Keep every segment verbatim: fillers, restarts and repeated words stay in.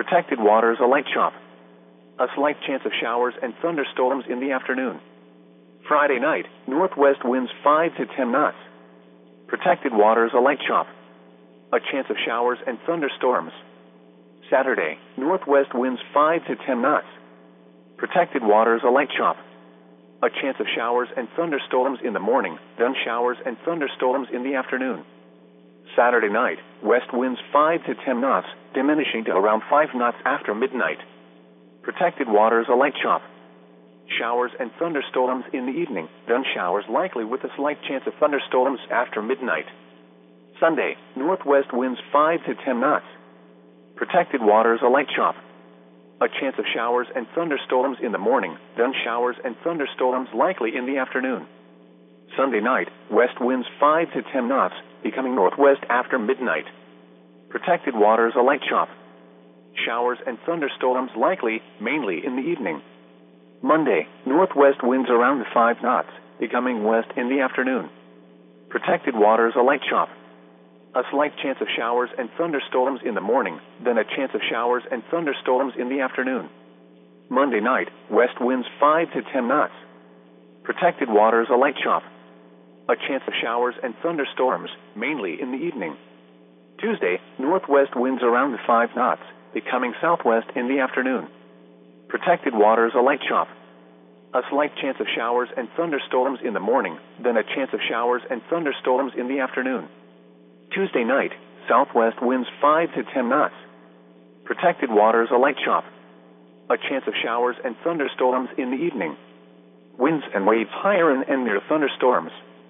Protected waters, a light chop. A slight chance of showers and thunderstorms in the afternoon. Friday night, northwest winds five to ten knots. Protected waters, a light chop. A chance of showers and thunderstorms. Saturday, northwest winds five to ten knots. Protected waters, a light chop. A chance of showers and thunderstorms in the morning, then showers and thunderstorms in the afternoon. Saturday night, west winds five to ten knots, diminishing to around five knots after midnight. Protected waters, a light chop. Showers and thunderstorms in the evening, then showers likely with a slight chance of thunderstorms after midnight. Sunday, northwest winds five to ten knots. Protected waters, a light chop. A chance of showers and thunderstorms in the morning, then showers and thunderstorms likely in the afternoon. Sunday night, west winds five to ten knots, becoming northwest after midnight. Protected waters, a light chop. Showers and thunderstorms likely, mainly in the evening. Monday, northwest winds around five knots, becoming west in the afternoon. Protected waters, a light chop. A slight chance of showers and thunderstorms in the morning, then a chance of showers and thunderstorms in the afternoon. Monday night, west winds five to ten knots. Protected waters, a light chop. A chance of showers and thunderstorms, mainly in the evening. Tuesday, northwest winds around five knots, becoming southwest in the afternoon. Protected waters, a light chop. A slight chance of showers and thunderstorms in the morning, then a chance of showers and thunderstorms in the afternoon. Tuesday night, southwest winds five to ten knots. Protected waters, a light chop. A chance of showers and thunderstorms in the evening. Winds and waves higher and, and near thunderstorms.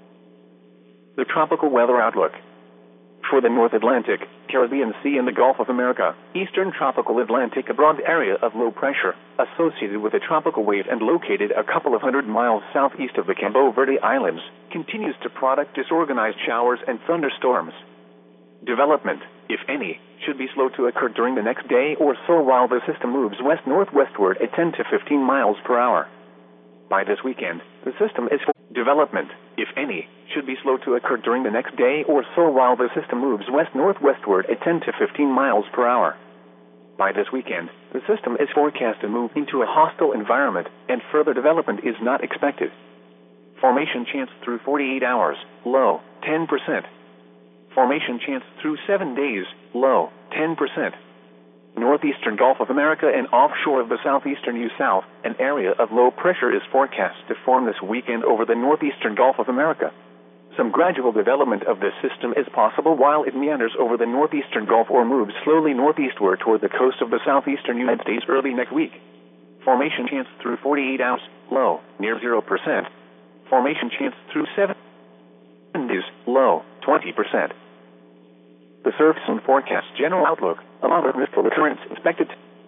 The tropical weather outlook. For the North Atlantic, Caribbean Sea and the Gulf of America, Eastern Tropical Atlantic, a broad area of low pressure, associated with a tropical wave and located a couple of hundred miles southeast of the Cabo Verde Islands, continues to produce disorganized showers and thunderstorms. Development, if any, should be slow to occur during the next day or so while the system moves west-northwestward at ten to fifteen miles per hour. By this weekend, the system is for development, if any, should be slow to occur during the next day or so while the system moves west-northwestward at ten to fifteen miles per hour. By this weekend, the system is forecast to move into a hostile environment, and further development is not expected. Formation chance through forty-eight hours, low, ten percent. Formation chance through seven days, low, ten percent. Northeastern Gulf of America and offshore of the southeastern U S South, an area of low pressure is forecast to form this weekend over the northeastern Gulf of America. Some gradual development of this system is possible while it meanders over the northeastern Gulf or moves slowly northeastward toward the coast of the southeastern United States early next week. Formation chance through forty-eight hours, low, near zero percent. Formation chance through seven days, low, twenty percent. The Surface and Forecast General Outlook, a moderate mistral occurrence expected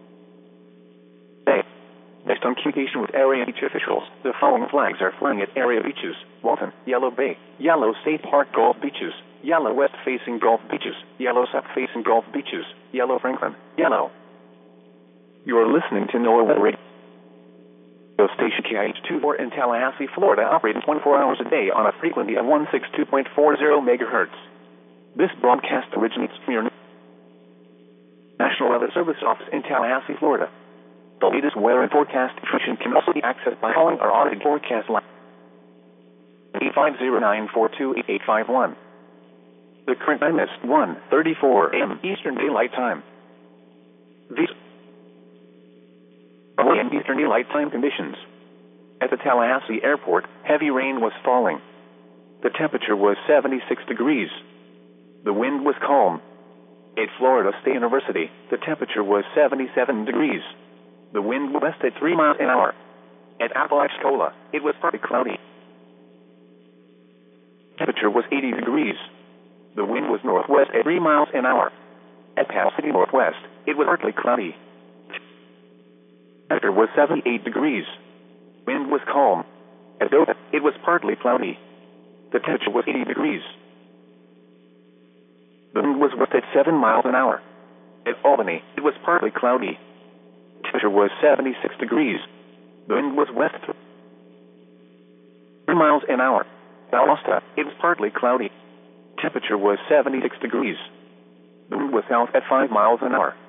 today. Based on communication with area beach officials, the following flags are flying at area beaches: Walton, Yellow Bay, Yellow State Park Gulf Beaches, Yellow West-facing Gulf Beaches, Yellow South-facing Gulf Beaches, Yellow Franklin, Yellow. You are listening to NOAA Weather Radio Station K I H twenty-four in Tallahassee, Florida, operating twenty-four hours a day on a frequency of one sixty-two point four zero megahertz. This broadcast originates from your National Weather Service office in Tallahassee, Florida. The latest weather and forecast information can also be accessed by calling our audited forecast line eight five zero, nine four two, eight eight five one. The current time is one thirty-four a m Eastern Daylight Time. These are Eastern Daylight Time conditions. At the Tallahassee Airport, heavy rain was falling. The temperature was seventy-six degrees. The wind was calm. At Florida State University, the temperature was seventy-seven degrees. The wind was west at three miles an hour. At Apalachicola, it was partly cloudy. Temperature was eighty degrees. The wind was northwest at three miles an hour. At Pal City Northwest, it was partly cloudy. Temperature was seventy-eight degrees. Wind was calm. At Dover, it was partly cloudy. The temperature was eighty degrees. The wind was west at seven miles an hour. At Albany, it was partly cloudy. Temperature was seventy-six degrees. The wind was west at three miles an hour. At Valdosta, it was partly cloudy. Temperature was seventy-six degrees. The wind was south at five miles an hour.